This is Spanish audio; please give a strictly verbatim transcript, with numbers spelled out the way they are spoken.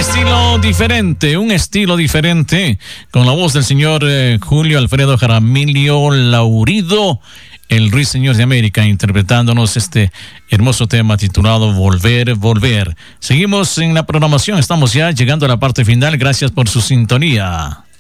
estilo diferente, un estilo diferente, con la voz del señor eh, Julio Alfredo Jaramillo Laurido, el Ruiseñor de América, interpretándonos este hermoso tema titulado Volver, Volver. Seguimos en la programación, estamos ya llegando a la parte final. Gracias por su sintonía.